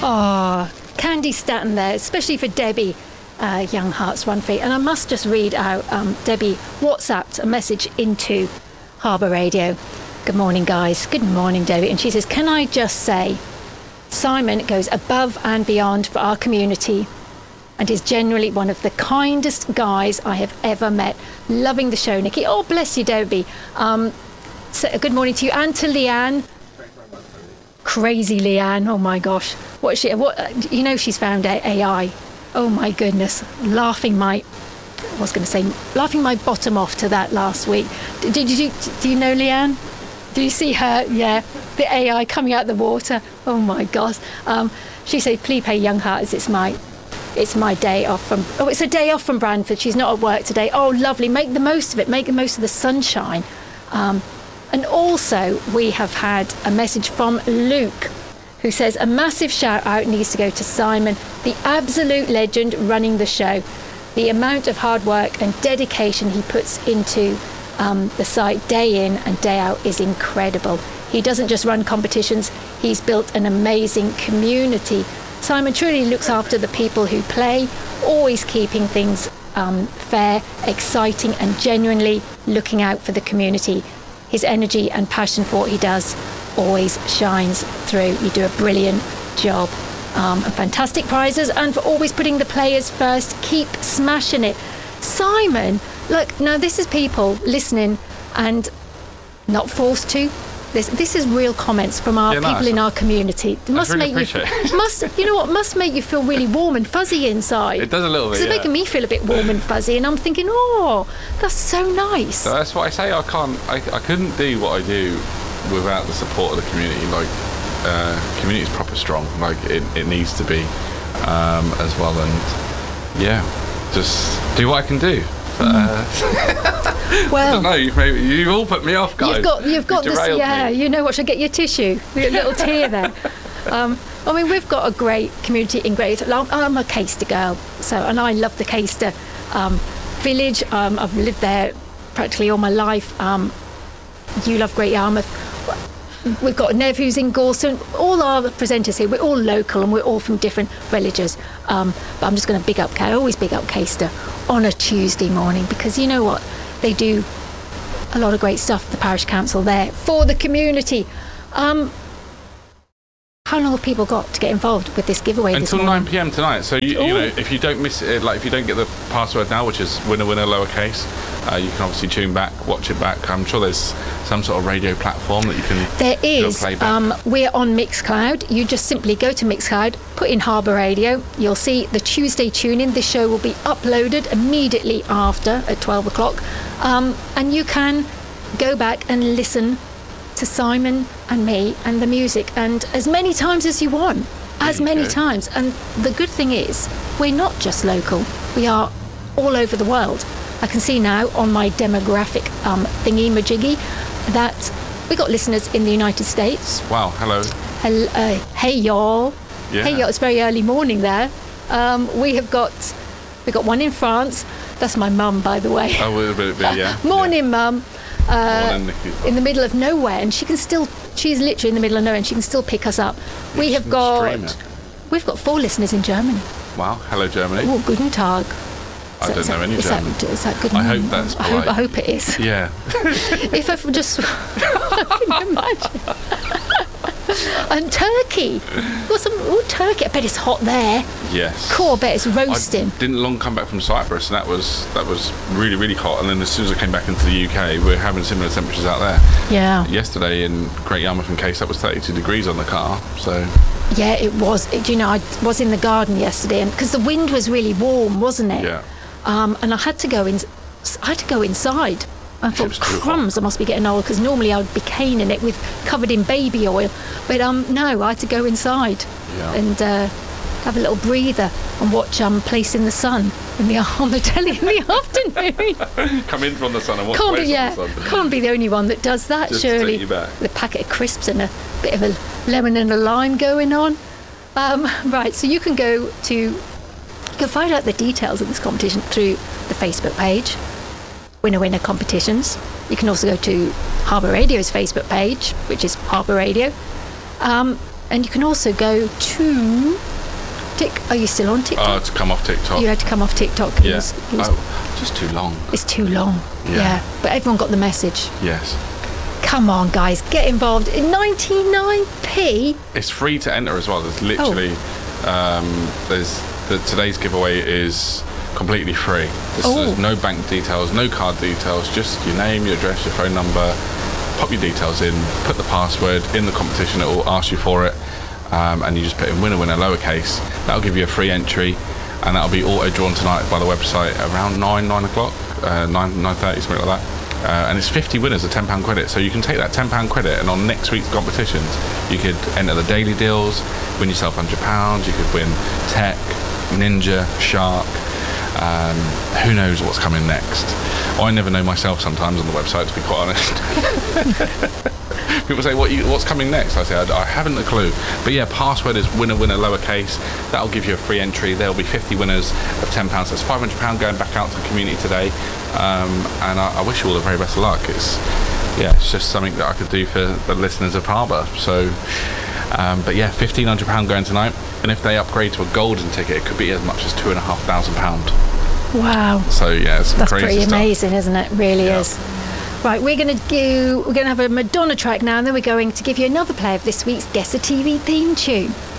Oh, Candy Staton there, especially for Debbie, Young Hearts Run Free. And I must just read out, Debbie WhatsApped a message into Harbour Radio. Good morning, guys. Good morning, Debbie. And she says, can I just say, Simon goes above and beyond for our community and is generally one of the kindest guys I have ever met. Loving the show, Nikki. Oh, bless you, Debbie. So, good morning to you and to Leanne. Crazy Leanne. Oh my gosh. What she's found AI. Oh my goodness. Laughing my bottom off to that last week. Do you know Leanne? Do you see her? Yeah. The AI coming out the water. Oh my gosh. She said, please pay Young Hearts. It's my day off from... Oh, it's a day off from Brantford. She's not at work today. Oh, lovely. Make the most of it. Make the most of the sunshine. And also, we have had a message from Luke, who says, a massive shout out needs to go to Simon, the absolute legend running the show. The amount of hard work and dedication he puts into the site day in and day out is incredible. He doesn't just run competitions, he's built an amazing community. Simon truly looks after the people who play, always keeping things fair, exciting and genuinely looking out for the community. His energy and passion for what he does always shines through. You do a brilliant job. And fantastic prizes, and for always putting the players first. Keep smashing it. Simon, look, now this is people listening and not forced to. This is real comments from our people in our community. It must really make must make you feel really warm and fuzzy inside. It does a little bit. It's making me feel a bit warm and fuzzy, and I'm thinking, oh, that's so nice. So that's what I say. I couldn't do what I do without the support of the community. Like, community is proper strong. Like it needs to be as well. And yeah, just do what I can do. Well, no, you've all put me off, guys. You've got this. Yeah, me. You know what? Should I get your tissue? A little tear there. I mean, we've got a great community in Great Yarmouth. I'm a Caister girl, and I love the Caister village. I've lived there practically all my life. You love Great Yarmouth. We've got Nev who's in Gorson. All our presenters here, we're all local and we're all from different villages. But I'm just going to big up I always big up Caister on a Tuesday morning, because you know what? They do a lot of great stuff, the parish council there, for the community. How long have people got to get involved with this giveaway until this morning? 9 p.m. tonight. So you know, if you don't miss it, like if you don't get the password now, which is winner lowercase, you can obviously tune back, watch it back. I'm sure there's some sort of radio platform that you can. There is. Play back. We're on Mixcloud. You just simply go to Mixcloud, put in Harbour Radio. You'll see the Tuesday tune-in. This show will be uploaded immediately after at 12 o'clock, and you can go back and listen to Simon and me and the music, and as many times as you want, as many times. And the good thing is, we're not just local, we are all over the world. I can see now on my demographic thingy-majiggy that we got listeners in the United States. Wow, hello. Hey y'all. Yeah. Hey y'all, it's very early morning there. We've got one in France. That's my mum, by the way. Oh, a bit, yeah. Morning, mum. In the middle of nowhere, and she's literally in the middle of nowhere, and she can still pick us up. We've got 4 listeners in Germany. Wow, hello Germany. Oh, guten Tag. I don't know any German. Is that good? I hope that's polite. I hope it is. Yeah. If I just I can imagine. And turkey. Got some turkey. I bet it's hot there. Yes. Cool, I bet it's roasting. I didn't long come back from Cyprus, and that was really, really hot. And then as soon as I came back into the UK, we're having similar temperatures out there. Yeah. Yesterday in Great Yarmouth and Case, that was 32 degrees on the car. So. Yeah, it was. I was in the garden yesterday, and because the wind was really warm, wasn't it? Yeah. And I had to go in. I had to go inside. I thought, crumbs, I must be getting old, because normally I would be caning it covered in baby oil. But no, I had to go inside and have a little breather and watch Place in the Sun on the telly in the afternoon. Come in from the sun and watch Place in the Sun. Can't be the only one that does that, just surely. To take you back. The packet of crisps and a bit of a lemon and a lime going on. Right, so you can find out the details of this competition through the Facebook page, Winner Competitions. You can also go to Harbour Radio's Facebook page, which is Harbour Radio. And you can also go to Are you still on TikTok? To come off TikTok. You had to come off TikTok. Yeah. Just too long. It's too long. Yeah. But everyone got the message. Yes. Come on, guys, get involved. In 99p. It's free to enter as well. There's literally today's giveaway is completely free. There's no bank details, no card details, just your name, your address, your phone number. Pop your details in, put the password in the competition. It will ask you for it, and you just put in winner lowercase. That'll give you a free entry, and that'll be auto drawn tonight by the website around 9 o'clock, 9:30, something like that. And it's 50 winners of £10 credit, so you can take that £10 credit, and on next week's competitions you could enter the daily deals, win yourself £100. You could win Tech, Ninja, Shark. Who knows what's coming next? I never know myself sometimes on the website, to be quite honest. People say, what's coming next? I say, I haven't a clue. But yeah, password is winner lowercase. That'll give you a free entry. There'll be 50 winners of £10. That's £500 going back out to the community today. And I wish you all the very best of luck. It's just something that I could do for the listeners of Harbour. So, but yeah, £1,500 going tonight. And if they upgrade to a golden ticket, it could be as much as £2,500. Wow. So yeah, it's that's crazy pretty stuff. amazing, isn't it? Really is. Right, we're going to have a Madonna track now, and then we're going to give you another play of this week's Guess a TV theme tune.